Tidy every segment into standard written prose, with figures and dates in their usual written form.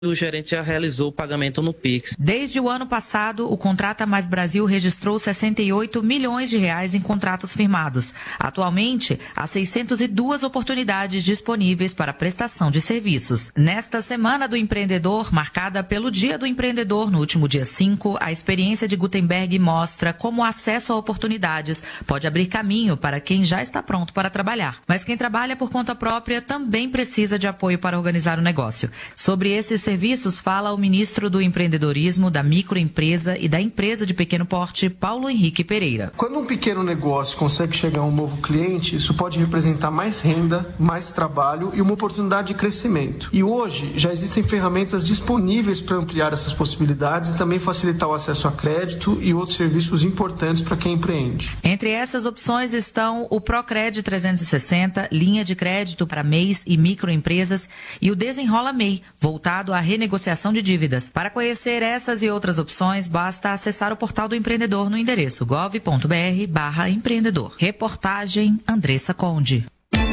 o gerente já realizou o pagamento no Pix. Desde o ano passado, o Contrata Mais Brasil registrou 68 milhões de reais em contratos firmados. Atualmente, há 602 oportunidades disponíveis para prestação de serviços. Nesta Semana do Empreendedor, marcada pelo Dia do Empreendedor no último dia 5, a experiência de Gutenberg mostra como o acesso a oportunidades pode abrir caminho para quem já está pronto para trabalhar. Mas quem trabalha por conta própria também precisa de apoio para organizar o negócio. Sobre esses serviços, fala o ministro do Empreendedorismo, da Microempresa e da Empresa de Pequeno Porte, Paulo Henrique Pereira. Quando um pequeno negócio consegue chegar a um novo cliente, isso pode representar mais renda, mais trabalho e uma oportunidade de crescimento. E hoje já existem ferramentas disponíveis para ampliar essas possibilidades e também facilitar o acesso a crédito e outros serviços importantes para quem empreende. Entre essas opções estão o Procred 360, linha de crédito para MEIs e microempresas, e o Desenrola MEI, voltado à renegociação de dívidas. Para conhecer essas e outras opções, basta acessar o portal do empreendedor no endereço gov.br/empreendedor. Reportagem Andressa Conde.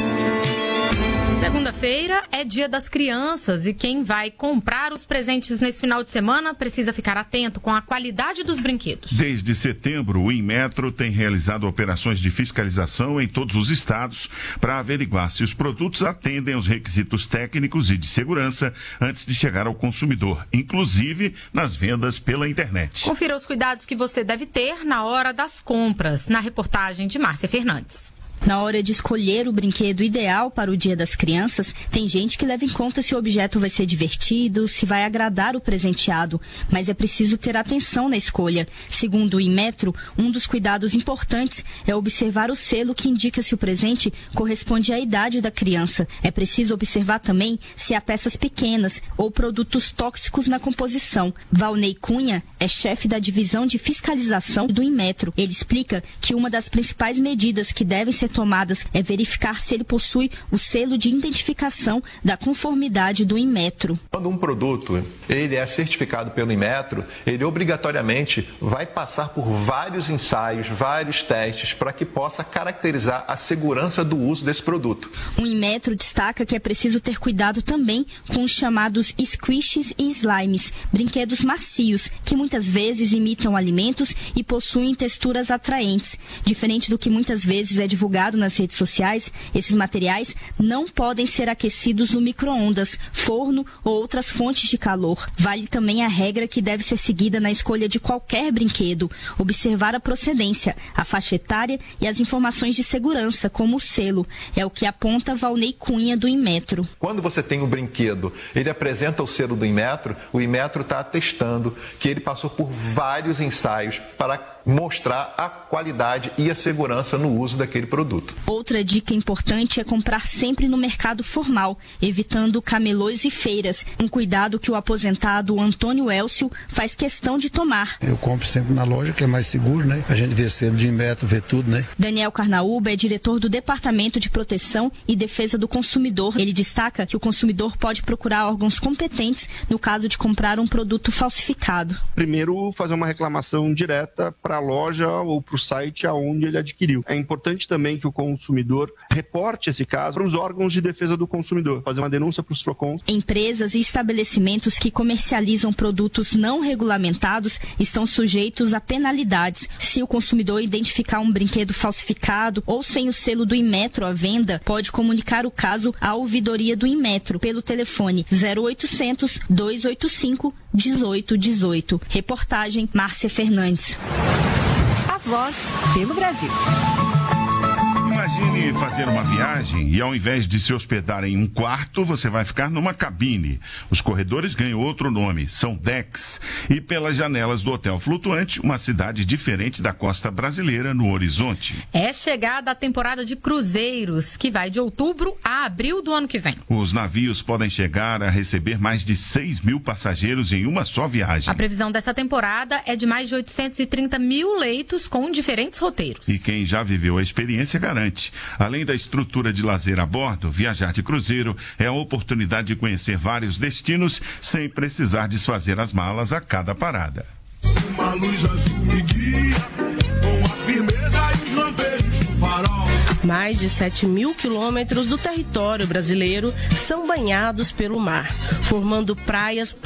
Segunda-feira é Dia das Crianças e quem vai comprar os presentes nesse final de semana precisa ficar atento com a qualidade dos brinquedos. Desde setembro, o Inmetro tem realizado operações de fiscalização em todos os estados para averiguar se os produtos atendem aos requisitos técnicos e de segurança antes de chegar ao consumidor, inclusive nas vendas pela internet. Confira os cuidados que você deve ter na hora das compras, na reportagem de Márcia Fernandes. Na hora de escolher o brinquedo ideal para o Dia das Crianças, tem gente que leva em conta se o objeto vai ser divertido, se vai agradar o presenteado, mas é preciso ter atenção na escolha. Segundo o Inmetro, um dos cuidados importantes é observar o selo que indica se o presente corresponde à idade da criança. É preciso observar também se há peças pequenas ou produtos tóxicos na composição. Valnei Cunha é chefe da divisão de fiscalização do Inmetro. Ele explica que uma das principais medidas que devem ser tomadas é verificar se ele possui o selo de identificação da conformidade do Inmetro. Quando um produto ele é certificado pelo Inmetro, ele obrigatoriamente vai passar por vários ensaios, vários testes para que possa caracterizar a segurança do uso desse produto. O Inmetro destaca que é preciso ter cuidado também com os chamados squishes e slimes, brinquedos macios que muitas vezes imitam alimentos e possuem texturas atraentes. Diferente do que muitas vezes é divulgado nas redes sociais, esses materiais não podem ser aquecidos no micro-ondas, forno ou outras fontes de calor. Vale também a regra que deve ser seguida na escolha de qualquer brinquedo: observar a procedência, a faixa etária e as informações de segurança, como o selo. É o que aponta Valnei Cunha, do Inmetro. Quando você tem um brinquedo, ele apresenta o selo do Inmetro, o Inmetro está atestando que ele passou por vários ensaios para mostrar a qualidade e a segurança no uso daquele produto. Outra dica importante é comprar sempre no mercado formal, evitando camelôs e feiras, um cuidado que o aposentado Antônio Elcio faz questão de tomar. Eu compro sempre na loja, que é mais seguro, né? A gente vê selo de Inmetro, vê tudo, né? Daniel Carnaúba é diretor do Departamento de Proteção e Defesa do Consumidor. Ele destaca que o consumidor pode procurar órgãos competentes no caso de comprar um produto falsificado. Primeiro, fazer uma reclamação direta para a loja ou para o site aonde ele adquiriu. É importante também que o consumidor reporte esse caso para os órgãos de defesa do consumidor, fazer uma denúncia para os PROCONs. Empresas e estabelecimentos que comercializam produtos não regulamentados estão sujeitos a penalidades. Se o consumidor identificar um brinquedo falsificado ou sem o selo do Inmetro à venda, pode comunicar o caso à ouvidoria do Inmetro pelo telefone 0800 285 1818. Reportagem Márcia Fernandes. A Voz pelo Brasil. Imagine fazer uma viagem e ao invés de se hospedar em um quarto, você vai ficar numa cabine. Os corredores ganham outro nome, são decks. E pelas janelas do hotel flutuante, uma cidade diferente da costa brasileira no horizonte. É chegada a temporada de cruzeiros, que vai de outubro a abril do ano que vem. Os navios podem chegar a receber mais de 6 mil passageiros em uma só viagem. A previsão dessa temporada é de mais de 830 mil leitos com diferentes roteiros. E quem já viveu a experiência garante. Além da estrutura de lazer a bordo, viajar de cruzeiro é a oportunidade de conhecer vários destinos sem precisar desfazer as malas a cada parada. Uma luz azul me guia, com a firmeza e os lampejos do farol. Mais de 7 mil quilômetros do território brasileiro são banhados pelo mar, formando praias